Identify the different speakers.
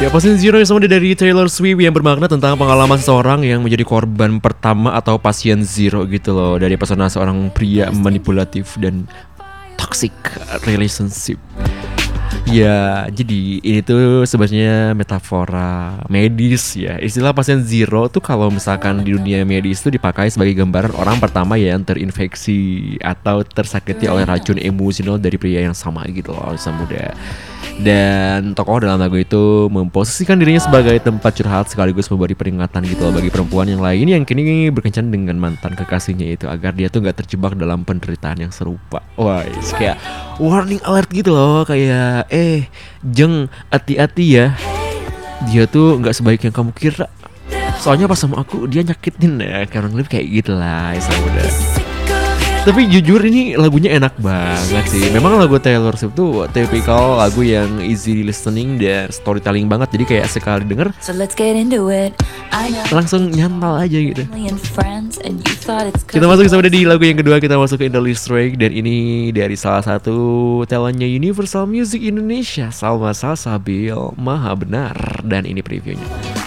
Speaker 1: Ya, Passion Zero yang sama dari Taylor Swift yang bermakna tentang pengalaman seseorang yang menjadi korban pertama atau pasien zero gitu loh, dari pesona seorang pria manipulatif dan toxic relationship. Ya, jadi ini tuh sebenarnya metafora medis ya. Istilah pasien zero tuh kalau misalkan di dunia medis tuh dipakai sebagai gambaran orang pertama yang terinfeksi atau tersakiti oleh racun emosional dari pria yang sama gitu loh, usia muda. Dan tokoh dalam lagu itu memposisikan dirinya sebagai tempat curhat sekaligus memberi peringatan gitu loh bagi perempuan yang lain yang kini berkencan dengan mantan kekasihnya itu agar dia tuh gak terjebak dalam penderitaan yang serupa. Wah, kayak warning alert gitu loh, kayak Jeng, hati-hati ya. Dia tuh gak sebaik yang kamu kira. Soalnya pas sama aku dia nyakitin ya, karena kayak gitu lah, udah. Tapi jujur ini lagunya enak banget sih. Memang lagu Taylor Swift tuh tipikal lagu yang easy listening dan storytelling banget. Jadi kayak sekali denger langsung nyantol aja gitu. Kita masuk sama di lagu yang kedua, kita masuk ke Industry dan ini dari salah satu talentnya Universal Music Indonesia, Salma Salsabil, Maha Benar, dan ini previewnya.